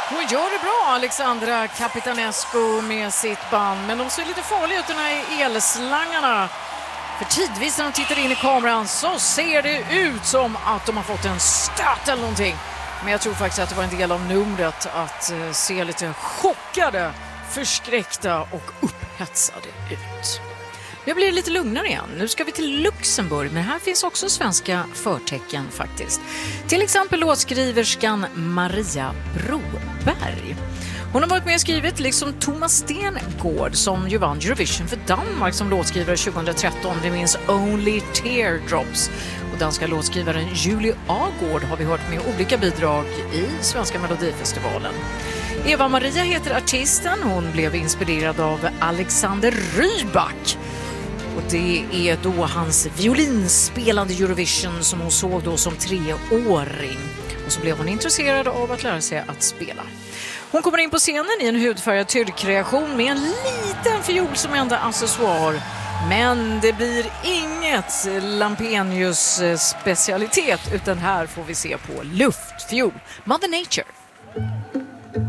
Hon gör det bra, Alexandra Capitanescu med sitt band. Men de ser lite farliga ut, den här elslangarna. För tidvis när de tittar in i kameran så ser det ut som att de har fått en stöt eller någonting. Men jag tror faktiskt att det var en del av numret att se lite chockade, förskräckta och upphetsade ut. Nu blir det lite lugnare igen. Nu ska vi till Luxemburg, men här finns också svenska förtecken faktiskt. Till exempel låtskriverskan Maria Broberg. Hon har varit med och skrivit liksom Thomas Stengård som ju vann Eurovision för Danmark som låtskrivare 2013. Det minns Only Teardrops. Och danska låtskrivaren Julie Agård har vi hört med olika bidrag i Svenska Melodifestivalen. Eva Maria heter artisten. Hon blev inspirerad av Alexander Rybak. Och det är då hans violinspelande Eurovision som hon såg då som 3-åring. Och så blev hon intresserad av att lära sig att spela. Hon kommer in på scenen i en hudfärgad tyrkreation med en liten fiol som enda accessoar. Men det blir inget Lampenius specialitet utan här får vi se på luftfiol. Mother Nature.